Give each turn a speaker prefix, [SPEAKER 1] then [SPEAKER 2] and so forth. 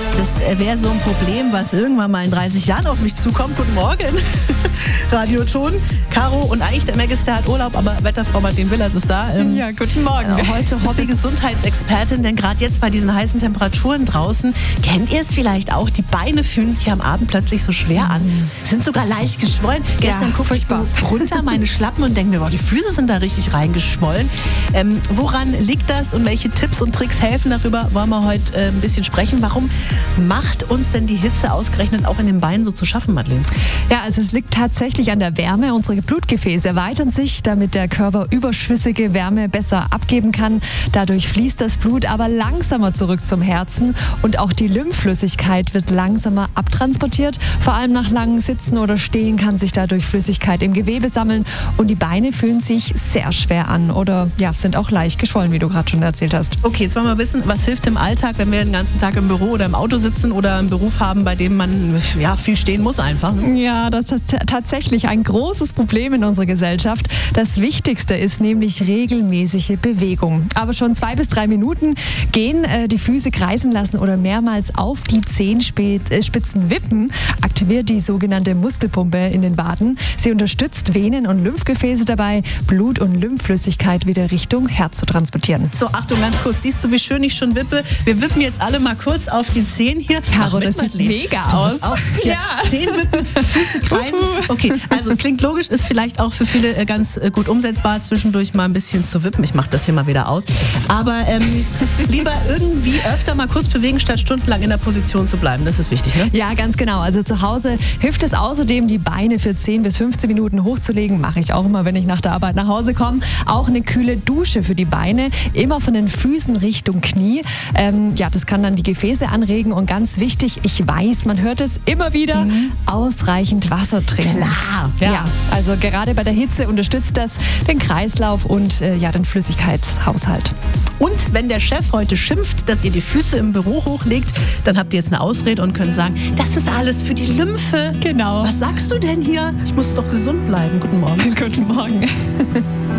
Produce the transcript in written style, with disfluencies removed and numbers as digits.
[SPEAKER 1] Das wäre so ein Problem, was irgendwann mal in 30 Jahren auf mich zukommt. Guten Morgen, Radioton. Caro und eigentlich der Magister hat Urlaub, aber Wetterfrau Martin Willers ist da.
[SPEAKER 2] Ja, guten Morgen.
[SPEAKER 1] Heute Hobby-Gesundheitsexpertin, denn gerade jetzt bei diesen heißen Temperaturen draußen, kennt ihr es vielleicht auch, die Beine fühlen sich am Abend plötzlich so schwer an, sind sogar leicht geschwollen. Gestern gucke ich so runter meine Schlappen und denke mir, boah, die Füße sind da richtig reingeschwollen. Woran liegt das und welche Tipps und Tricks helfen? Darüber wollen wir heute ein bisschen sprechen. Warum macht uns denn die Hitze ausgerechnet auch in den Beinen so zu schaffen, Madeleine?
[SPEAKER 2] Ja, also es liegt tatsächlich an der Wärme. Unsere Blutgefäße erweitern sich, damit der Körper überschüssige Wärme besser abgeben kann. Dadurch fließt das Blut aber langsamer zurück zum Herzen und auch die Lymphflüssigkeit wird langsamer abtransportiert. Vor allem nach langem Sitzen oder Stehen kann sich dadurch Flüssigkeit im Gewebe sammeln und die Beine fühlen sich sehr schwer an oder ja, sind auch leicht geschwollen, wie du gerade schon erzählt hast.
[SPEAKER 1] Okay, jetzt wollen wir wissen, was hilft im Alltag, wenn wir den ganzen Tag im Büro oder im Auto sitzen oder einen Beruf haben, bei dem man viel stehen muss einfach.
[SPEAKER 2] Ja, das ist tatsächlich ein großes Problem in unserer Gesellschaft. Das Wichtigste ist nämlich regelmäßige Bewegung. Aber schon 2 bis 3 Minuten gehen, die Füße kreisen lassen oder mehrmals auf die Zehenspitzen wippen, aktiviert die sogenannte Muskelpumpe in den Waden. Sie unterstützt Venen und Lymphgefäße dabei, Blut- und Lymphflüssigkeit wieder Richtung Herz zu transportieren.
[SPEAKER 1] So, Achtung, ganz kurz. Siehst du, wie schön ich schon wippe? Wir wippen jetzt alle mal kurz auf die Zehen hier.
[SPEAKER 2] Caro, das sieht mega aus.
[SPEAKER 1] Ja. Zehen wippen, Füße kreisen. Okay, also klingt logisch, ist vielleicht auch für viele ganz gut umsetzbar, zwischendurch mal ein bisschen zu wippen. Ich mache das hier mal wieder aus. Aber lieber irgendwie öfter mal kurz bewegen, statt stundenlang in der Position zu bleiben. Das ist wichtig, ne?
[SPEAKER 2] Ja, ganz genau. Also zu Hause hilft es außerdem, die Beine für 10 bis 15 Minuten hochzulegen. Mache ich auch immer, wenn ich nach der Arbeit nach Hause komme. Auch eine kühle Dusche für die Beine. Immer von den Füßen Richtung Knie. Das kann dann die Gefäße anregen. Und ganz wichtig, ich weiß, man hört es immer wieder, ausreichend Wasser trinken.
[SPEAKER 1] Klar,
[SPEAKER 2] ja. Also gerade bei der Hitze unterstützt das den Kreislauf und den Flüssigkeitshaushalt.
[SPEAKER 1] Und wenn der Chef heute schimpft, dass ihr die Füße im Büro hochlegt, dann habt ihr jetzt eine Ausrede und könnt sagen, das ist alles für die Lymphe.
[SPEAKER 2] Genau.
[SPEAKER 1] Was sagst du denn hier? Ich muss doch gesund bleiben. Guten Morgen.
[SPEAKER 2] Guten Morgen.